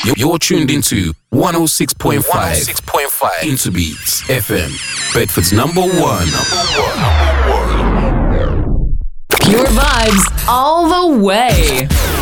You're tuned into 106.5 Interbeats FM, Bedford's number one. Pure vibes all the way.